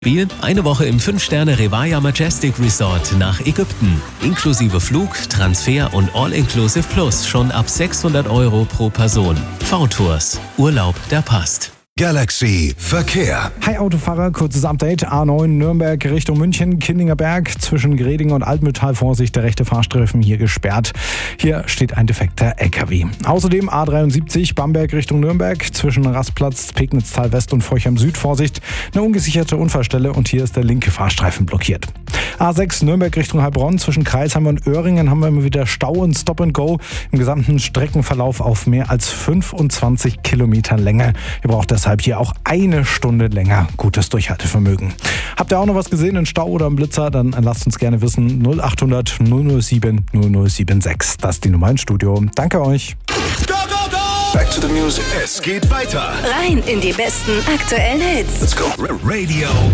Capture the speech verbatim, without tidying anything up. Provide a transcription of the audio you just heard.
Eine Woche im fünf Sterne Revaya Majestic Resort nach Ägypten. Inklusive Flug, Transfer und All-Inclusive Plus schon ab sechshundert Euro pro Person. V-Tours. Urlaub, der passt. Galaxy Verkehr. Hi Autofahrer, kurzes Update. A neun Nürnberg Richtung München, Kindinger Berg. Zwischen Greding und Altmühltal Vorsicht, der rechte Fahrstreifen hier gesperrt. Hier steht ein defekter L K W. Außerdem A dreiundsiebzig Bamberg Richtung Nürnberg. Zwischen Rastplatz, Pegnitztal West und Forchheim Süd Vorsicht. Eine ungesicherte Unfallstelle und hier ist der linke Fahrstreifen blockiert. A sechs Nürnberg Richtung Heilbronn. Zwischen Kreisheim und Öhringen haben wir immer wieder Stau und Stop and Go. Im gesamten Streckenverlauf auf mehr als fünfundzwanzig Kilometer Länge. Ihr braucht deshalb hier auch eine Stunde länger gutes Durchhaltevermögen. Habt ihr auch noch was gesehen in Stau oder im Blitzer? Dann lasst uns gerne wissen. null achthundert null null sieben null null sieben sechs. Das ist die Nummer ins Studio. Danke euch. Go, go, go! Back to the music. Es geht weiter. Rein in die besten aktuellen Hits. Let's go. Radio